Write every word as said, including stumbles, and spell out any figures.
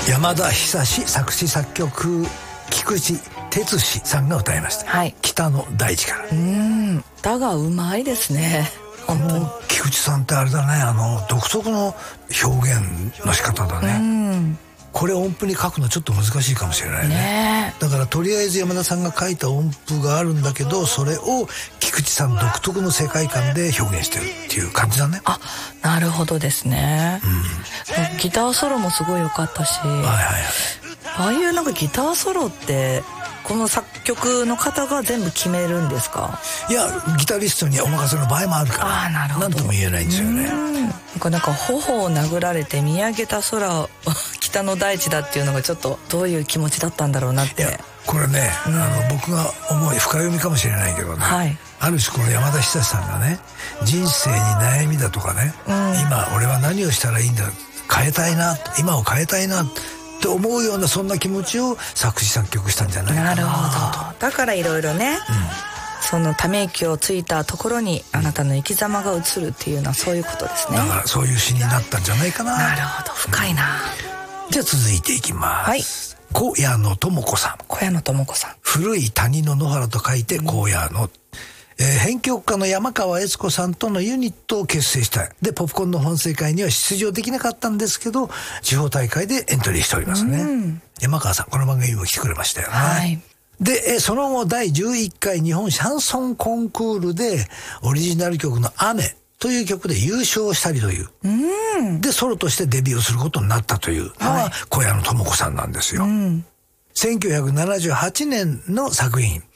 山田久志作詞作曲、菊池哲司さんが歌いました、はい、北の大地から。 うーん、歌がうまいですね。 この菊池さんってあれだね、あの独特の表現の仕方だね。うん、これ音符に書くのちょっと難しいかもしれない ね, ねだからとりあえず山田さんが書いた音符があるんだけど、それを菊池さん独特の世界観で表現してるっていう感じだね。 あ、なるほどですね、うん、ギターソロもすごい良かったし、はいはいはい、ああいうなんかギターソロってこの作曲の方が全部決めるんですか？ いや、ギタリストにお任せの場合もあるから、あ、なるほど、なんとも言えないんですよね。 なんかなんか頬を殴られて見上げた空を北の大地だっていうのがちょっとどういう気持ちだったんだろうなって。いや、 これね、うん、あの僕が思い深読みかもしれないけどね、はい、ある種この山田久志さんがね、人生に悩みだとかね、うん、今俺は何をしたらいいんだ、変えたいな、今を変えたいなって思うような、そんな気持ちを作詞作曲したんじゃないかな。なるほど。だからいろいろね、うん、そのため息をついたところにあなたの生き様が映るっていうのはそういうことですね。だからそういう詩になったんじゃないかな。 なるほど、深いな、 うん、じゃあ続いていきます、はい、小屋野智子さん。 小屋野智子さん、 古い谷の野原と書いて小屋野、うん、えー、編曲家の山川悦子さんとのユニットを結成した。で、ポップコーンの本世会には出場できなかったんですけど、地方大会でエントリーしておりますね、うん、山川さんこの番組にも来てくれましたよね、はい、で、えその後だいじゅういっかい日本シャンソンコンクールでオリジナル曲の雨という曲で優勝したりという、うん、でソロとしてデビューすることになったというのは、はい、小屋野智子さんなんですよ、うん、せんきゅうひゃくななじゅうはちねんの作品